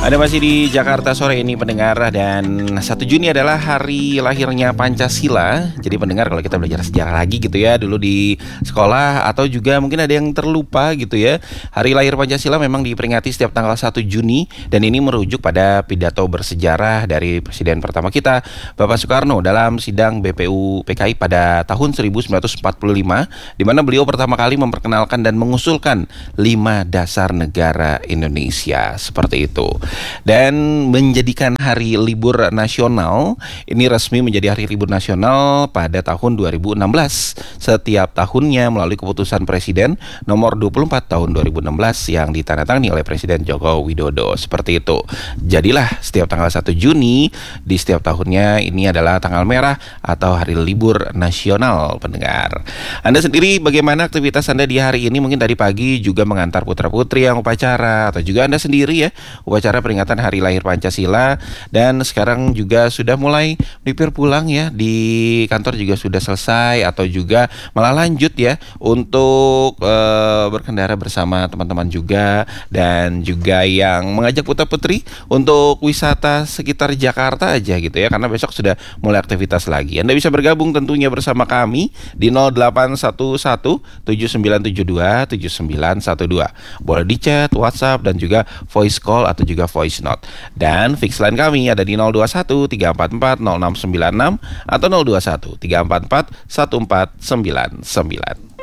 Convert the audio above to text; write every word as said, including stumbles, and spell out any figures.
Ada masih di Jakarta sore ini pendengar, dan satu Juni adalah hari lahirnya Pancasila. Jadi pendengar, kalau kita belajar sejarah lagi gitu ya dulu di sekolah, atau juga mungkin ada yang terlupa gitu ya, hari lahir Pancasila memang diperingati setiap tanggal satu Juni, dan ini merujuk pada pidato bersejarah dari Presiden pertama kita, Bapak Soekarno, dalam sidang B P U P K I pada tahun seribu sembilan ratus empat puluh lima, di mana beliau pertama kali memperkenalkan dan mengusulkan lima dasar negara Indonesia, seperti itu. Dan menjadikan hari libur nasional ini resmi menjadi hari libur nasional pada tahun dua ribu enam belas setiap tahunnya melalui keputusan Presiden nomor dua puluh empat tahun dua ribu enam belas yang ditandatangani oleh Presiden Joko Widodo, seperti itu. Jadilah setiap tanggal satu Juni di setiap tahunnya ini adalah tanggal merah atau hari libur nasional, pendengar. Anda sendiri bagaimana aktivitas Anda di hari ini? Mungkin tadi pagi juga mengantar putra-putri yang upacara, atau juga Anda sendiri ya upacara peringatan hari lahir Pancasila, dan sekarang juga sudah mulai melipir pulang ya, di kantor juga sudah selesai, atau juga malah lanjut ya untuk uh, berkendara bersama teman-teman juga, dan juga yang mengajak putra-putri untuk wisata sekitar Jakarta aja gitu ya, karena besok sudah mulai aktivitas lagi. Anda bisa bergabung tentunya bersama kami di nol delapan satu satu tujuh sembilan tujuh dua tujuh sembilan satu dua. Boleh di chat, WhatsApp, dan juga voice call atau juga voice note. Dan fix line kami ada di nol dua satu tiga empat empat nol enam sembilan enam atau nol dua satu tiga empat empat satu empat sembilan sembilan.